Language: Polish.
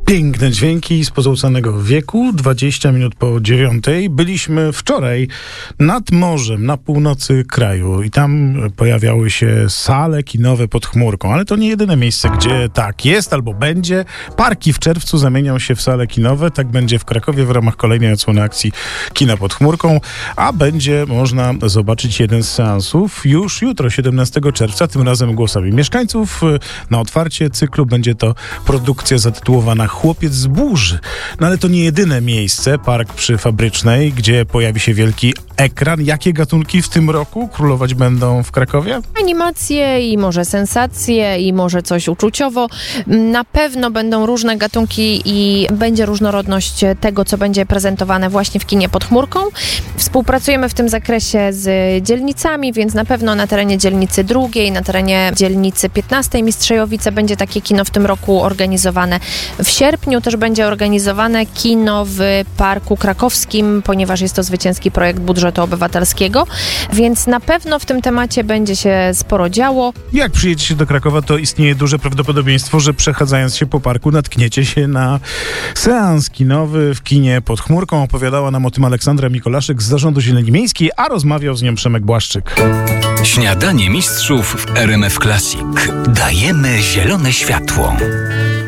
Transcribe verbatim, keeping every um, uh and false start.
Piękne dźwięki z pozałcanego wieku, dwadzieścia minut po dziewiątej. Byliśmy wczoraj nad morzem, na północy kraju i tam pojawiały się sale kinowe pod chmurką, ale to nie jedyne miejsce, gdzie tak jest albo będzie. Parki w czerwcu zamienią się w sale kinowe, tak będzie w Krakowie w ramach kolejnej odsłony akcji Kina pod chmurką, a będzie można zobaczyć jeden z seansów już jutro, siedemnastego czerwca, tym razem głosami mieszkańców. Na otwarcie cyklu będzie to produkcja zatytułowana Chłopiec z burzy. No ale to nie jedyne miejsce, park przy Fabrycznej, gdzie pojawi się wielki ekran. Jakie gatunki w tym roku królować będą w Krakowie? Animacje i może sensacje i może coś uczuciowo. Na pewno będą różne gatunki i będzie różnorodność tego, co będzie prezentowane właśnie w kinie pod chmurką. Współpracujemy w tym zakresie z dzielnicami, więc na pewno na terenie dzielnicy drugiej, na terenie dzielnicy piętnastej Mistrzejowice będzie takie kino w tym roku organizowane. W sierpniu też będzie organizowane kino w Parku Krakowskim, ponieważ jest to zwycięski projekt budżetu obywatelskiego, więc na pewno w tym temacie będzie się sporo działo. Jak przyjedziecie do Krakowa, to istnieje duże prawdopodobieństwo, że przechadzając się po parku natkniecie się na seans kinowy w kinie pod chmurką. Opowiadała nam o tym Aleksandra Mikolaszek z Zarządu Zieleni Miejskiej, a rozmawiał z nią Przemek Błaszczyk. Śniadanie mistrzów w R M F Classic. Dajemy zielone światło.